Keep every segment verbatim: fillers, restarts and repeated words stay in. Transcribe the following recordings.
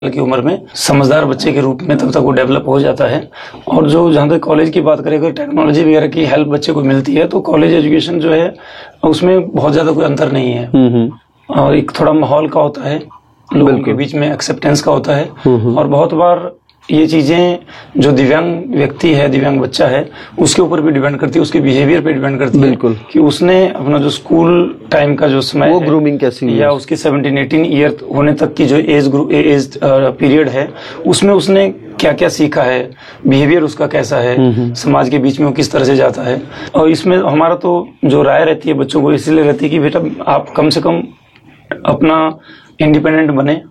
की उम्र में समझदार बच्चे के रूप में तब तक वो डेवलप हो जाता है। और जो जहाँ तक कॉलेज की बात करें, अगर टेक्नोलॉजी वगैरह की हेल्प बच्चे को मिलती है तो कॉलेज एजुकेशन जो है उसमें बहुत ज़्यादा कोई अंतर नहीं है। और एक थोड़ा माहौल का होता है, लोगों के बीच में एक्सेप्टेंस का होता है। और बहुत बार ये चीजें जो दिव्यांग व्यक्ति है, दिव्यांग बच्चा है, उसके ऊपर भी डिपेंड करती है, उसके बिहेवियर पे डिपेंड करती है। बिल्कुल, कि उसने अपना जो स्कूल टाइम का जो समय वो ग्रूमिंग कैसी या उसकी सेवनटीन एटीन ईयर होने तक की जो एज ग्रुप एज पीरियड है, उसमें उसने क्या क्या सीखा है, बिहेवियर उसका कैसा है, समाज के बीच में वो किस तरह से जाता है। और इसमें हमारा तो जो राय रहती है बच्चों को इसलिए रहती है कि बेटा आप कम से कम अपना इंडिपेंडेंट बने,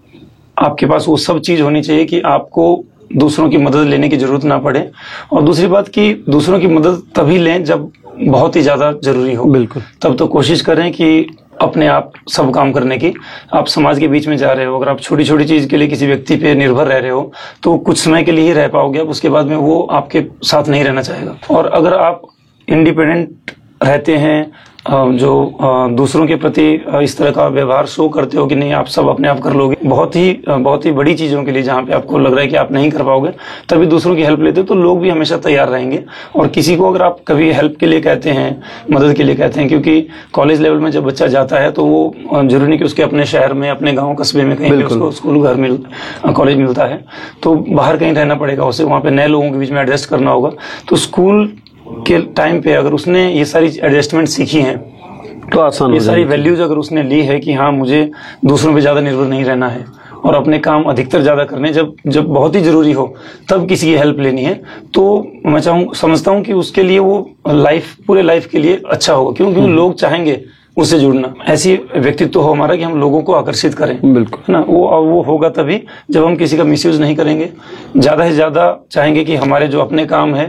आपके पास वो सब चीज होनी चाहिए कि आपको दूसरों की मदद लेने की जरूरत ना पड़े। और दूसरी बात कि दूसरों की मदद तभी लें जब बहुत ही ज्यादा जरूरी हो। बिल्कुल, तब तो कोशिश करें कि अपने आप सब काम करने की। आप समाज के बीच में जा रहे हो, अगर आप छोटी छोटी चीज के लिए किसी व्यक्ति पे निर्भर रह रहे हो तो कुछ समय के लिए ही रह पाओगे, अब उसके बाद में वो आपके साथ नहीं रहना चाहेगा। और अगर आप इंडिपेंडेंट रहते हैं, जो दूसरों के प्रति इस तरह का व्यवहार शो करते हो कि नहीं आप सब अपने आप कर लोगे, बहुत ही बहुत ही बड़ी चीजों के लिए जहाँ पे आपको लग रहा है कि आप नहीं कर पाओगे, तभी दूसरों की हेल्प लेते हो तो लोग भी हमेशा तैयार रहेंगे। और किसी को अगर आप कभी हेल्प के लिए कहते हैं, मदद के लिए कहते हैं, क्योंकि कॉलेज लेवल में जब बच्चा जाता है तो वो जरूरी नहीं कि उसके अपने शहर में, अपने गाँव कस्बे में कहीं उसको स्कूल घर मिल कॉलेज मिलता है, तो बाहर कहीं रहना पड़ेगा उसे, वहाँ पे नए लोगों के बीच में एडजस्ट करना होगा। तो स्कूल के टाइम पे अगर उसने ये सारी एडजस्टमेंट सीखी हैं तो आसान, ये सारी वैल्यूज अगर उसने ली है कि हाँ मुझे दूसरों पे ज्यादा निर्भर नहीं रहना है और अपने काम अधिकतर ज्यादा करने, जब जब बहुत ही जरूरी हो तब किसी की हेल्प लेनी है, तो मैं चाहूँ समझता हूँ कि उसके लिए वो लाइफ पूरे लाइफ के लिए अच्छा होगा। क्यों? क्योंकि लोग चाहेंगे उससे जुड़ना। ऐसी व्यक्तित्व हो हमारा कि हम लोगों को आकर्षित करें। बिल्कुल, है ना, वो वो होगा तभी जब हम किसी का मिसयूज नहीं करेंगे, ज्यादा से ज्यादा चाहेंगे कि हमारे जो अपने काम है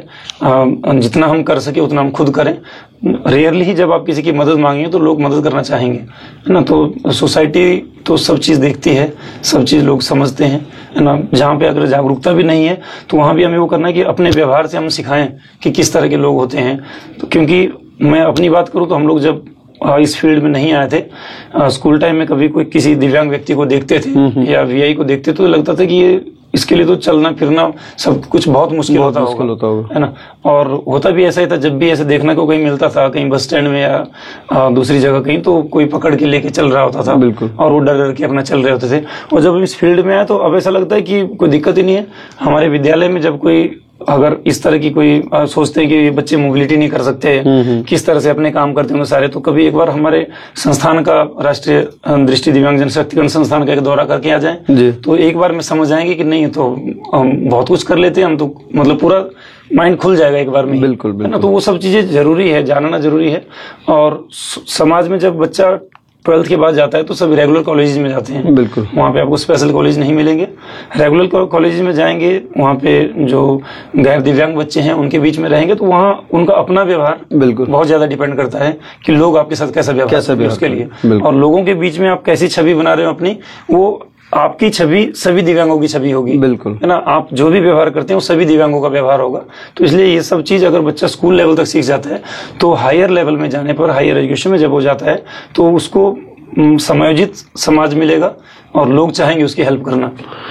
जितना हम कर सके उतना हम खुद करें। रेयरली ही जब आप किसी की मदद मांगेंगे तो लोग मदद करना चाहेंगे, है ना। तो सोसाइटी तो सब चीज देखती है, सब चीज लोग समझते हैं, है ना। जहाँ पे अगर जागरूकता भी नहीं है तो वहां भी हमें वो करना है कि अपने व्यवहार से हम सिखाएं कि किस तरह के लोग होते हैं। तो क्योंकि मैं अपनी बात करूं तो हम लोग जब इस फील्ड में नहीं आए थे, स्कूल टाइम में कभी कोई किसी दिव्यांग व्यक्ति को देखते थे या वीआई को देखते तो लगता था कि ये इसके लिए तो चलना फिरना सब कुछ बहुत मुश्किल होता मुश्किल होता होगा, है ना। और होता भी ऐसा ही था, जब भी ऐसे देखने को कहीं मिलता था, कहीं बस स्टैंड में या दूसरी जगह कहीं, तो कोई पकड़ के लेके चल रहा होता था। बिल्कुल, और वो डर डर के अपना चल रहे होते थे। और जब इस फील्ड में आया तो अब ऐसा लगता है कि कोई दिक्कत ही नहीं है। हमारे विद्यालय में जब कोई अगर इस तरह की कोई आ, सोचते हैं कि ये बच्चे मोबिलिटी नहीं कर सकते, किस तरह से अपने काम करते होंगे सारे, तो कभी एक बार हमारे संस्थान का, राष्ट्रीय दृष्टि दिव्यांग जन सशक्तिकरण संस्थान का एक दौरा करके आ जाएं, तो एक बार में समझ आएंगे कि नहीं तो हम बहुत कुछ कर लेते हैं हम तो, मतलब पूरा माइंड खुल जाएगा एक बार में। बिल्कुल, बिल्कुल। है ना। तो वो सब चीजें जरूरी है, जानना जरूरी है। और समाज में जब बच्चा ट्वेल्थ के बाद जाता है तो सब रेगुलर कॉलेज में जाते हैं। बिल्कुल, वहाँ पे आपको स्पेशल कॉलेज नहीं मिलेंगे। रेगुलर कॉलेज में जाएंगे, वहाँ पे जो गैर दिव्यांग बच्चे हैं उनके बीच में रहेंगे, तो वहाँ उनका अपना व्यवहार बिल्कुल बहुत ज्यादा डिपेंड करता है कि लोग आपके साथ कैसा व्यवहार करते हैं उसके लिए। और लोगों के बीच में आप कैसी छवि बना रहे हो अपनी, वो आपकी छवि सभी दिव्यांगों की छवि होगी। बिल्कुल, है ना। आप जो भी व्यवहार करते हैं वो सभी दिव्यांगों का व्यवहार होगा। तो इसलिए ये सब चीज अगर बच्चा स्कूल लेवल तक सीख जाता है तो हायर लेवल में जाने पर, हायर एजुकेशन में जब हो जाता है तो उसको समायोजित समाज मिलेगा और लोग चाहेंगे उसकी हेल्प करना।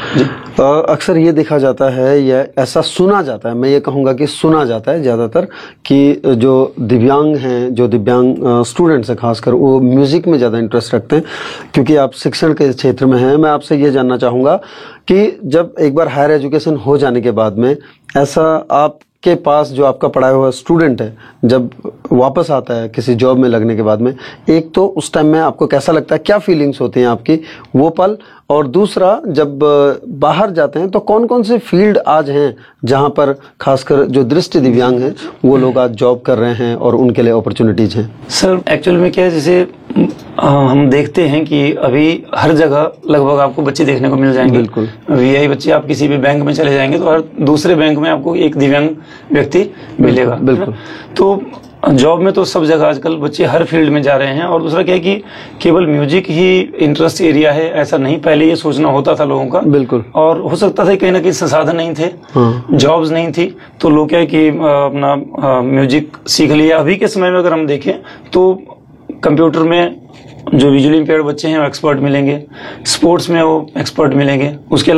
अक्सर ये देखा जाता है या ऐसा सुना जाता है, मैं ये कहूँगा कि सुना जाता है ज़्यादातर, कि जो दिव्यांग हैं, जो दिव्यांग स्टूडेंट्स हैं खासकर, वो म्यूज़िक में ज़्यादा इंटरेस्ट रखते हैं। क्योंकि आप शिक्षण के क्षेत्र में हैं, मैं आपसे ये जानना चाहूँगा कि जब एक बार हायर एजुकेशन हो जाने के बाद में ऐसा आप के पास जो आपका पढ़ाया हुआ स्टूडेंट है जब वापस आता है किसी जॉब में लगने के बाद में, एक तो उस टाइम में आपको कैसा लगता है, क्या फीलिंग्स होती हैं आपकी वो पल, और दूसरा जब बाहर जाते हैं तो कौन कौन से फील्ड आज हैं जहां पर खासकर जो दृष्टि दिव्यांग हैं वो लोग आज जॉब कर रहे हैं और उनके लिए अपॉर्चुनिटीज हैं? सर एक्चुअल में क्या है, जैसे हम देखते हैं कि अभी हर जगह लगभग आपको बच्चे देखने को मिल जाएंगे। बिल्कुल, वीआई बच्चे, आप किसी भी बैंक में चले जाएंगे तो हर दूसरे बैंक में आपको एक दिव्यांग व्यक्ति मिलेगा। बिल्कुल, तो जॉब में तो सब जगह आजकल बच्चे हर फील्ड में जा रहे हैं। और दूसरा क्या है कि केवल म्यूजिक ही इंटरेस्ट एरिया है ऐसा नहीं, पहले ये सोचना होता था लोगों का। बिल्कुल, और हो सकता था कहीं ना कहीं संसाधन नहीं थे, हाँ। जॉब्स नहीं थी, तो लोग क्या है कि अपना म्यूजिक सीख लिया। अभी के समय में अगर हम देखें तो कंप्यूटर में जो विजुअली इम्पेयर्ड बच्चे हैं वो एक्सपर्ट मिलेंगे, स्पोर्ट्स में वो एक्सपर्ट मिलेंगे। उसके